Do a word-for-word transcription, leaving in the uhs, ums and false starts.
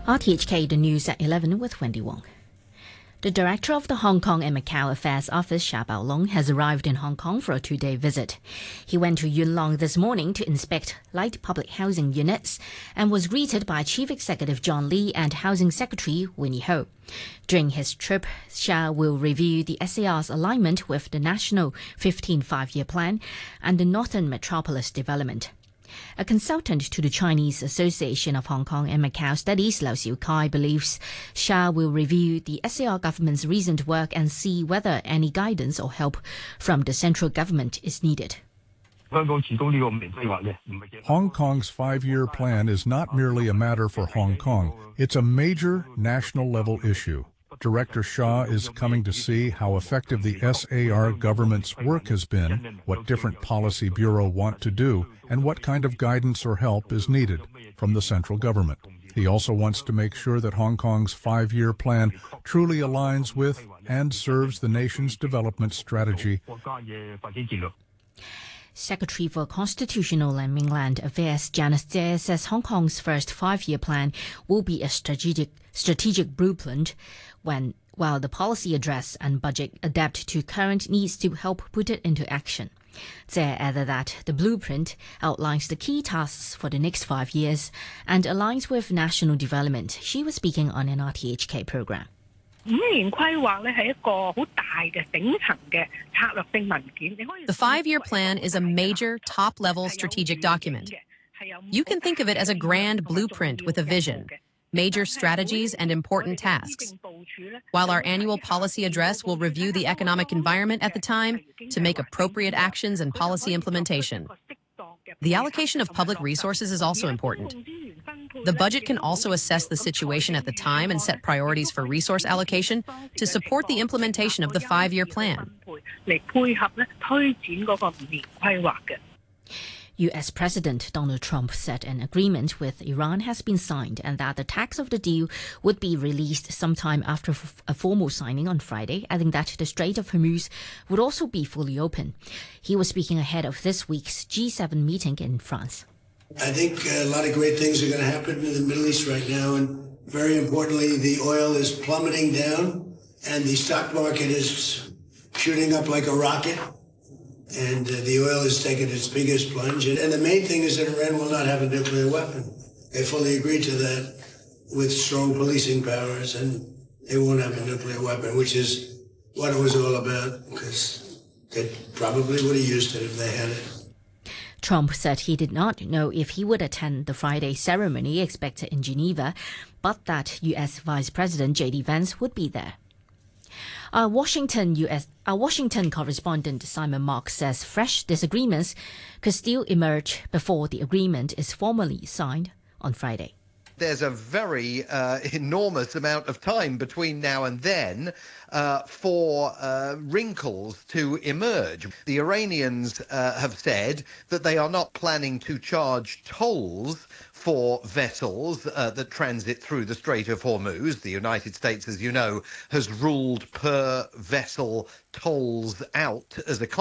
R T H K, the news at eleven with Wendy Wong. The director of the Hong Kong and Macau Affairs Office, Xia Baolong, has arrived in Hong Kong for a two-day visit. He went to Yuen Long this morning to inspect light public housing units and was greeted by Chief Executive John Lee and Housing Secretary Winnie Ho. During his trip, Xia will review the S A R's alignment with the National fifteen Five-Year Plan and the Northern Metropolis Development. A consultant to the Chinese Association of Hong Kong and Macau Studies, Lau Siu Kai, believes Xia will review the S A R government's recent work and see whether any guidance or help from the central government is needed. Hong Kong's five-year plan is not merely a matter for Hong Kong. It's a major national-level issue. Director Xia is coming to see how effective the S A R government's work has been, what different policy bureau want to do, and what kind of guidance or help is needed from the central government. He also wants to make sure that Hong Kong's five-year plan truly aligns with and serves the nation's development strategy. Secretary for Constitutional and Mainland Affairs Janice Tse says Hong Kong's first five-year plan will be a strategic strategic blueprint when, while the policy address and budget adapt to current needs to help put it into action. Tse added that the blueprint outlines the key tasks for the next five years and aligns with national development. She was speaking on an R T H K program. The five-year plan is a major, top-level strategic document. You can think of it as a grand blueprint with a vision, major strategies, and important tasks. While our annual policy address will review the economic environment at the time to make appropriate actions and policy implementation. The allocation of public resources is also important. The budget can also assess the situation at the time and set priorities for resource allocation to support the implementation of the five-year plan. U S President Donald Trump said an agreement with Iran has been signed and that the text of the deal would be released sometime after a formal signing on Friday, adding that the Strait of Hormuz would also be fully open. He was speaking ahead of this week's G seven meeting in France. I think a lot of great things are going to happen in the Middle East right now, and very importantly, the oil is plummeting down and the stock market is shooting up like a rocket. And uh, the oil has taken its biggest plunge. And, and the main thing is that Iran will not have a nuclear weapon. They fully agreed to that with strong policing powers, and they won't have a nuclear weapon, which is what it was all about, because they probably would have used it if they had it. Trump said he did not know if he would attend the Friday ceremony expected in Geneva, but that U S Vice President J D Vance would be there. Our Washington U S our Washington correspondent Simon Marks says fresh disagreements could still emerge before the agreement is formally signed on Friday. There's a very uh, enormous amount of time between now and then uh, for uh, wrinkles to emerge. The Iranians uh, have said that they are not planning to charge tolls for vessels uh, that transit through the Strait of Hormuz. The United States, as you know, has ruled per vessel tolls out as a